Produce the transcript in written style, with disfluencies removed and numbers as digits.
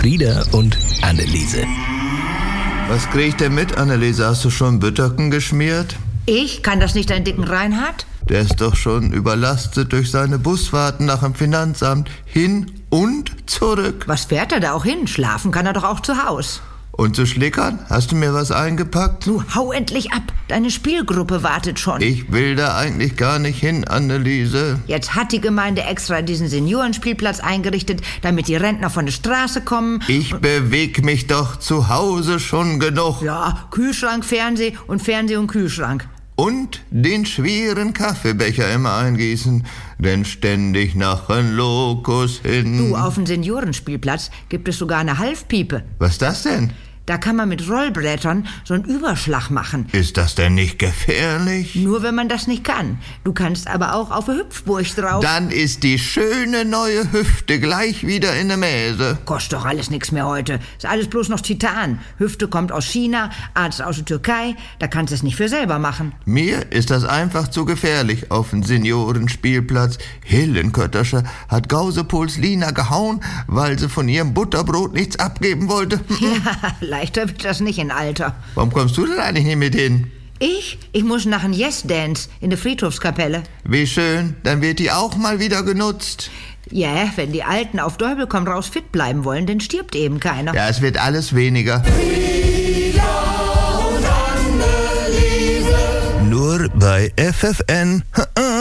Frieda und Anneliese. Was krieg ich denn mit, Anneliese? Hast du schon Bütterken geschmiert? Ich? Kann das nicht dein dicken Reinhard? Der ist doch schon überlastet durch seine Busfahrten nach dem Finanzamt hin und zurück. Was fährt er da auch hin? Schlafen kann er doch auch zu Haus. Und zu Schlickern? Hast du mir was eingepackt? Du, hau endlich ab. Deine Spielgruppe wartet schon. Ich will da eigentlich gar nicht hin, Anneliese. Jetzt hat die Gemeinde extra diesen Seniorenspielplatz eingerichtet, damit die Rentner von der Straße kommen. Ich beweg mich doch zu Hause schon genug. Ja, Kühlschrank, Fernseh und Kühlschrank. Und den schweren Kaffeebecher immer eingießen, denn ständig nach ein Lokus hin. Du, auf dem Seniorenspielplatz gibt es sogar eine Halfpiepe. Was ist das denn? Da kann man mit Rollbrettern so einen Überschlag machen. Ist das denn nicht gefährlich? Nur wenn man das nicht kann. Du kannst aber auch auf eine Hüpfburg drauf. Dann ist die schöne neue Hüfte gleich wieder in der Mäse. Kostet doch alles nichts mehr heute. Ist alles bloß noch Titan. Hüfte kommt aus China, Arzt aus der Türkei. Da kannst du es nicht für selber machen. Mir ist das einfach zu gefährlich auf dem Seniorenspielplatz. Hillenköttersche hat Gausepols Lina gehauen, weil sie von ihrem Butterbrot nichts abgeben wollte. Ja, leichter wird das nicht in Alter. Warum kommst du denn eigentlich nicht mit hin? Ich muss nach einem Yes-Dance in der Friedhofskapelle. Wie schön, dann wird die auch mal wieder genutzt. Ja, wenn die Alten auf Däubel komm raus fit bleiben wollen, dann stirbt eben keiner. Ja, es wird alles weniger. Nur bei FFN.